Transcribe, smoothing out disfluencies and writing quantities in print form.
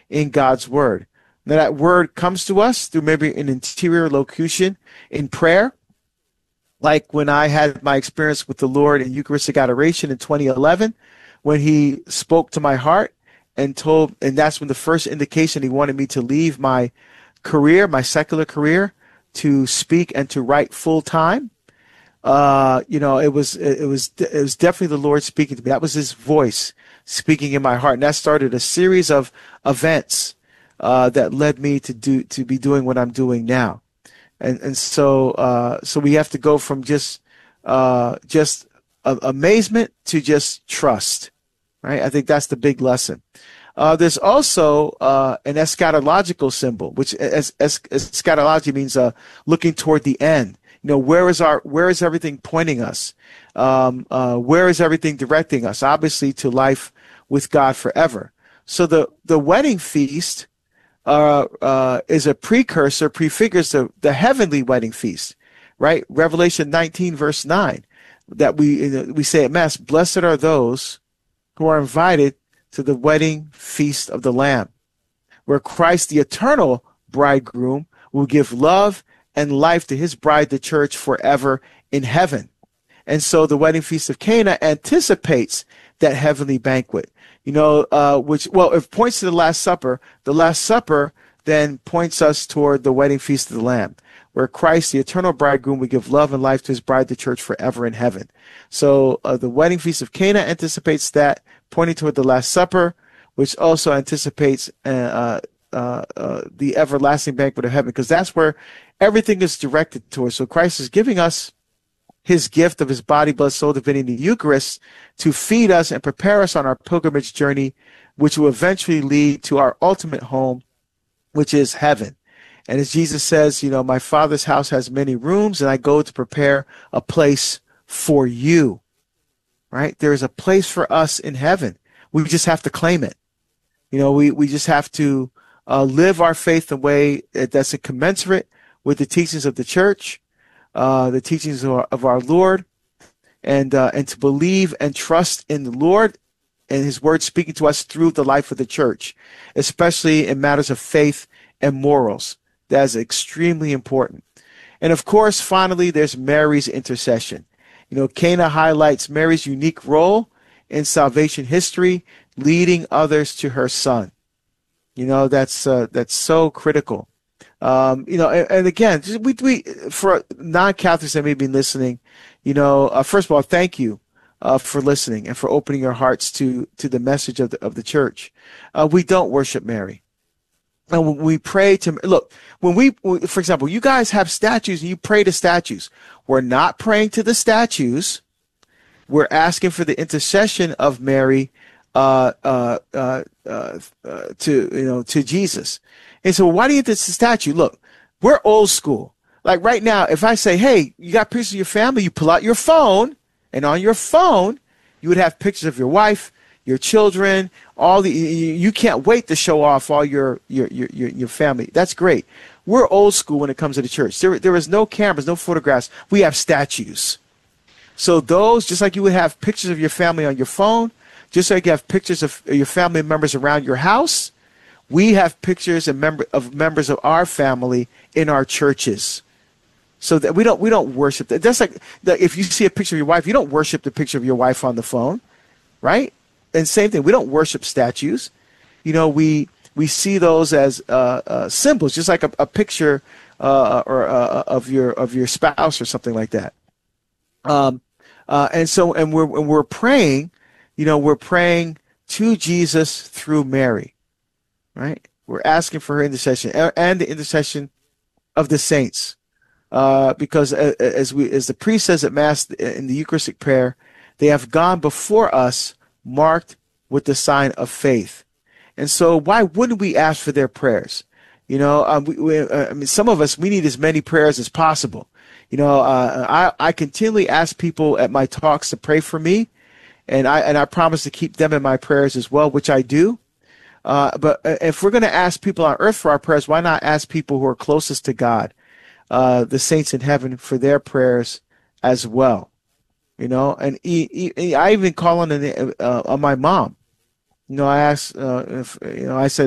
in God's word. Now that word comes to us through maybe an interior locution in prayer, like when I had my experience with the Lord in Eucharistic adoration in 2011, when he spoke to my heart and that's when the first indication he wanted me to leave my career, my secular career, to speak and to write full time. It was definitely the Lord speaking to me. That was his voice speaking in my heart. And that started a series of events that led me to be doing what I'm doing now. So we have to go from just amazement to just trust, right? I think that's the big lesson. There's also an eschatological symbol, which eschatology means looking toward the end. Where is everything pointing us? Where is everything directing us? Obviously to life with God forever. So the wedding feast is a precursor, prefigures the heavenly wedding feast, right? Revelation 19 verse 9, that we say at Mass, blessed are those who are invited to the wedding feast of the Lamb, where Christ, the eternal bridegroom, will give love and life to his bride, the church, forever in heaven. And so the wedding feast of Cana anticipates that heavenly banquet, it points to the Last Supper. The Last Supper then points us toward the wedding feast of the Lamb, where Christ, the eternal bridegroom, will give love and life to his bride, the church, forever in heaven. So the wedding feast of Cana anticipates that, pointing toward the Last Supper, which also anticipates the everlasting banquet of heaven, because that's where everything is directed towards. So Christ is giving us his gift of his body, blood, soul, divinity, the Eucharist, to feed us and prepare us on our pilgrimage journey, which will eventually lead to our ultimate home, which is heaven. And as Jesus says, my Father's house has many rooms, and I go to prepare a place for you, right? There is a place for us in heaven. We just have to claim it. We just have to live our faith in a way that's commensurate with the teachings of the church, the teachings of our Lord, and to believe and trust in the Lord and his word speaking to us through the life of the church, especially in matters of faith and morals. That is extremely important. And of course, finally, there's Mary's intercession. Cana highlights Mary's unique role in salvation history, leading others to her son. That's so critical. And again, we for non-Catholics that may be listening, first of all, thank you for listening and for opening your hearts to the message of the church. We don't worship Mary. And when we pray to, look, for example, you guys have statues and you pray to statues. We're not praying to the statues. We're asking for the intercession of Mary to Jesus. And so why do you think it's a statue? Look, we're old school. Like right now, if I say, hey, you got pictures of your family, you pull out your phone, and on your phone, you would have pictures of your wife, your children, you can't wait to show off all your family. That's great. We're old school when it comes to the church. There is no cameras, no photographs. We have statues. So those, just like you would have pictures of your family on your phone, just like you have pictures of your family members around your house, we have pictures of members of our family in our churches. So that we don't worship that. That's like if you see a picture of your wife, you don't worship the picture of your wife on the phone, right? And same thing, we don't worship statues. We see those as symbols, just like a picture of your spouse or something like that. And we're praying, we're praying to Jesus through Mary, right? We're asking for her intercession and the intercession of the saints, because as the priest says at Mass in the Eucharistic prayer, they have gone before us, marked with the sign of faith. And so why wouldn't we ask for their prayers? Some of us, we need as many prayers as possible. I continually ask people at my talks to pray for me, and I promise to keep them in my prayers as well, which I do. But if we're going to ask people on earth for our prayers, why not ask people who are closest to God, the saints in heaven, for their prayers as well? And I even call on my mom. I asked, I said,